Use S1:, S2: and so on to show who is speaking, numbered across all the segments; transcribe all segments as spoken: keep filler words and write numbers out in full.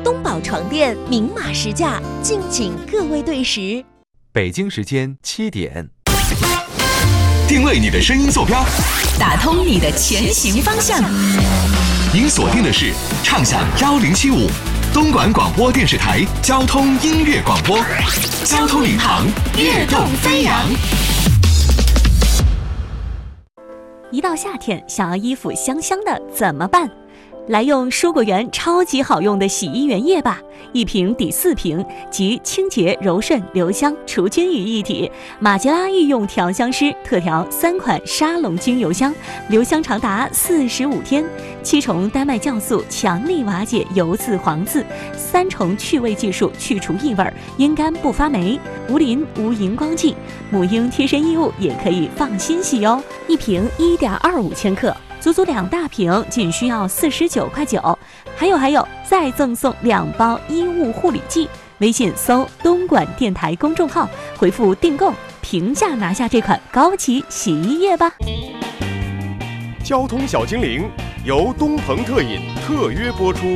S1: 东宝床垫明码实价，敬请各位对时。
S2: 北京时间七点，
S3: 定位你的声音坐标，
S4: 打通你的前行方向。
S3: 您锁定的是畅享幺零七五东莞广播电视台交通音乐广播，交通领航，跃动飞扬。
S5: 一到夏天，想要衣服香香的怎么办？来用蔬果园超级好用的洗衣原液吧，一瓶抵四瓶，集清洁、柔顺、留香、除菌于一体。马吉拉御用调香师特调三款沙龙精油香，留香长达四十五天。七重丹麦酵素强力瓦解油渍黄渍，三重去味技术去除异味，阴干不发霉，无磷无荧光剂。母婴贴身衣物也可以放心洗哦，一瓶一点二五千克。足足两大瓶，仅需要四十九块九。还有还有，再赠送两包衣物护理剂。微信搜东莞电台公众号，回复订购，平价拿下这款高级洗衣液吧。
S6: 交通小精灵由东鹏特饮特约播出。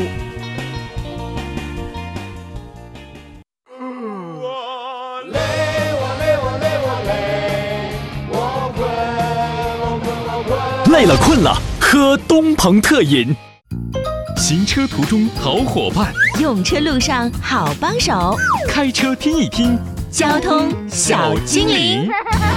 S7: 累了困了，喝东鹏特饮。行车途中好伙伴，
S1: 用车路上好帮手，
S7: 开车听一听
S1: 交通小精灵。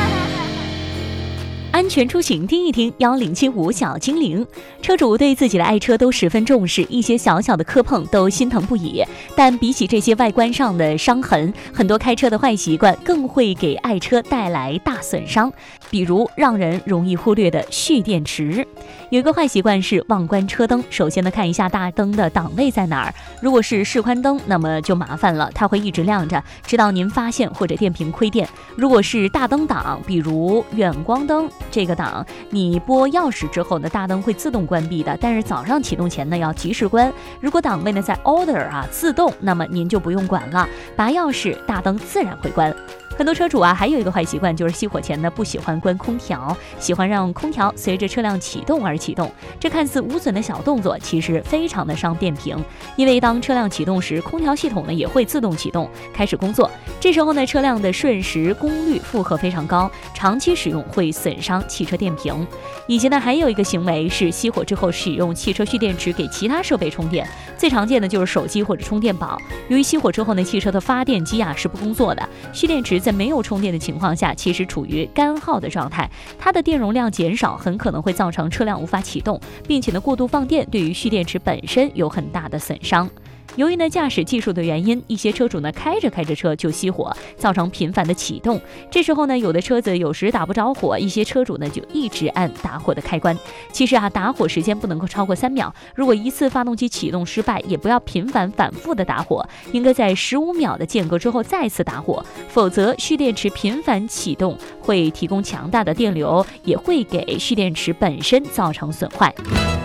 S5: 安全出行听一听幺零七五小精灵。车主对自己的爱车都十分重视，一些小小的磕碰都心疼不已。但比起这些外观上的伤痕，很多开车的坏习惯更会给爱车带来大损伤，比如让人容易忽略的蓄电池。有一个坏习惯是忘关车灯。首先呢，看一下大灯的档位在哪儿。如果是示宽灯，那么就麻烦了，它会一直亮着，直到您发现或者电瓶亏电。如果是大灯档，比如远光灯，这个档你拨钥匙之后呢，大灯会自动关闭的，但是早上启动前呢要及时关。如果档位呢在 order 啊自动，那么您就不用管了，拔钥匙大灯自然会关。很多车主啊，还有一个坏习惯，就是熄火前呢不喜欢关空调，喜欢让空调随着车辆启动而启动。这看似无损的小动作，其实非常的伤电瓶，因为当车辆启动时，空调系统呢也会自动启动开始工作。这时候呢，车辆的瞬时功率负荷非常高，长期使用会损伤汽车电瓶。以前呢，还有一个行为是熄火之后使用汽车蓄电池给其他设备充电，最常见的就是手机或者充电宝。由于熄火之后呢，汽车的发电机啊是不工作的，蓄电池在没有充电的情况下，其实处于干耗的状态，它的电容量减少，很可能会造成车辆无法启动，并且呢，过度放电对于蓄电池本身有很大的损伤。由于呢驾驶技术的原因，一些车主呢开着开着车就熄火，造成频繁的启动。这时候呢，有的车子有时打不着火，一些车主呢就一直按打火的开关。其实啊，打火时间不能够超过三秒。如果一次发动机启动失败，也不要频繁反复的打火，应该在十五秒的间隔之后再次打火，否则蓄电池频繁启动会提供强大的电流，也会给蓄电池本身造成损坏。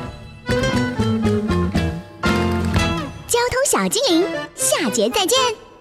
S8: 交通小精灵，下节再见。